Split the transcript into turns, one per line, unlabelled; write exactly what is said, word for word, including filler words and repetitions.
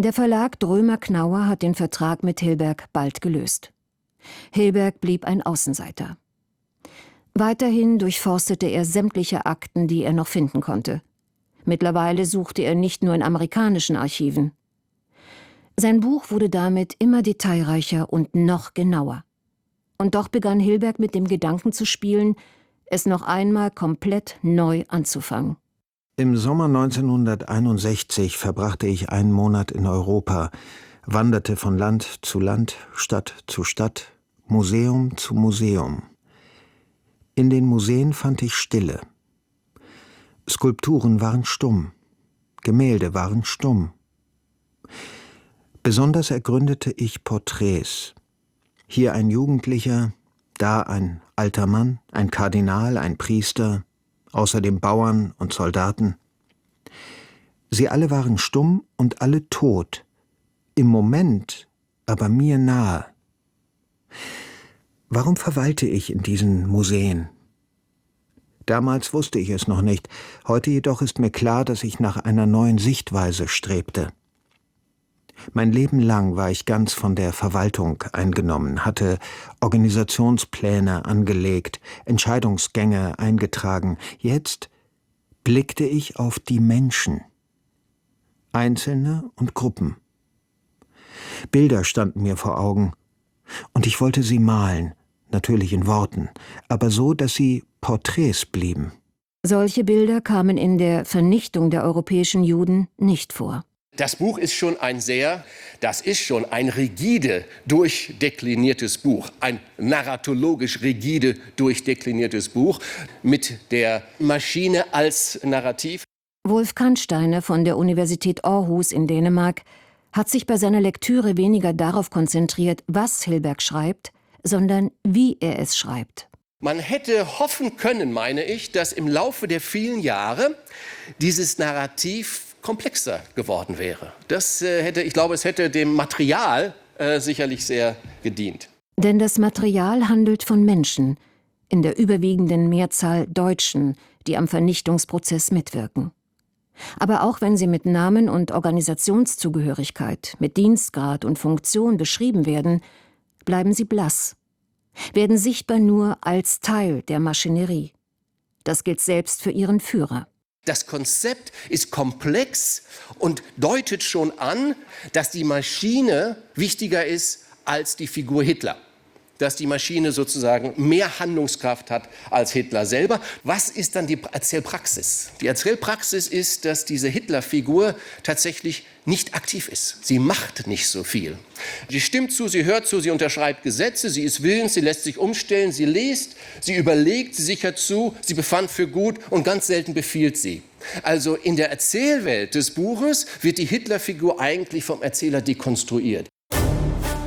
Der Verlag Drömer-Knauer hat den Vertrag mit Hilberg bald gelöst. Hilberg blieb ein Außenseiter. Weiterhin durchforstete er sämtliche Akten, die er noch finden konnte. Mittlerweile suchte er nicht nur in amerikanischen Archiven. Sein Buch wurde damit immer detailreicher und noch genauer. Und doch begann Hilberg mit dem Gedanken zu spielen, es noch einmal komplett neu anzufangen.
Im Sommer neunzehnhunderteinundsechzig verbrachte ich einen Monat in Europa, wanderte von Land zu Land, Stadt zu Stadt, Museum zu Museum. In den Museen fand ich Stille. Skulpturen waren stumm, Gemälde waren stumm. Besonders ergründete ich Porträts. Hier ein Jugendlicher, da ein alter Mann, ein Kardinal, ein Priester, außerdem Bauern und Soldaten. Sie alle waren stumm und alle tot, im Moment aber mir nahe. Warum verweilte ich in diesen Museen? Damals wusste ich es noch nicht, heute jedoch ist mir klar, dass ich nach einer neuen Sichtweise strebte. Mein Leben lang war ich ganz von der Verwaltung eingenommen, hatte Organisationspläne angelegt, Entscheidungsgänge eingetragen. Jetzt blickte ich auf die Menschen, Einzelne und Gruppen. Bilder standen mir vor Augen, und ich wollte sie malen, natürlich in Worten, aber so, dass sie Porträts blieben.
Solche Bilder kamen in der Vernichtung der europäischen Juden nicht vor.
Das Buch ist schon ein sehr, das ist schon ein rigide durchdekliniertes Buch, ein narratologisch rigide durchdekliniertes Buch mit der Maschine als Narrativ.
Wolf Kannsteiner von der Universität Aarhus in Dänemark hat sich bei seiner Lektüre weniger darauf konzentriert, was Hilberg schreibt, sondern wie er es schreibt.
Man hätte hoffen können, meine ich, dass im Laufe der vielen Jahre dieses Narrativ komplexer geworden wäre. Das äh, hätte, ich glaube, es hätte dem Material äh, sicherlich sehr gedient.
Denn das Material handelt von Menschen, in der überwiegenden Mehrzahl Deutschen, die am Vernichtungsprozess mitwirken. Aber auch wenn sie mit Namen und Organisationszugehörigkeit, mit Dienstgrad und Funktion beschrieben werden, bleiben sie blass, werden sichtbar nur als Teil der Maschinerie. Das gilt selbst für ihren Führer.
Das Konzept ist komplex und deutet schon an, dass die Maschine wichtiger ist als die Figur Hitler. Dass die Maschine sozusagen mehr Handlungskraft hat als Hitler selber. Was ist dann die Erzählpraxis? Die Erzählpraxis ist, dass diese Hitlerfigur tatsächlich nicht aktiv ist. Sie macht nicht so viel. Sie stimmt zu, sie hört zu, sie unterschreibt Gesetze, sie ist willens, sie lässt sich umstellen, sie liest, sie überlegt, sie sichert zu, sie befand für gut und ganz selten befiehlt sie. Also in der Erzählwelt des Buches wird die Hitlerfigur eigentlich vom Erzähler dekonstruiert.